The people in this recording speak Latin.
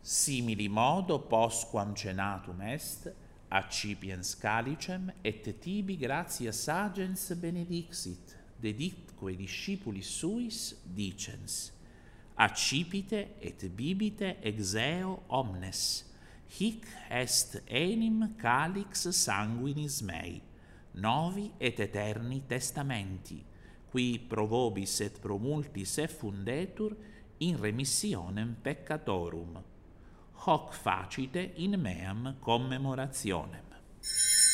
Simili modo postquam cenatum est, accipiens calicem, et tibi gratias agens benedixit, deditque discipulis suis, dicens, accipite et bibite ex eo omnes, hic est enim calix sanguinis mei, novi et eterni testamenti, qui pro vobis et pro multis effundetur in remissionem peccatorum. Hoc facite in meam commemorationem.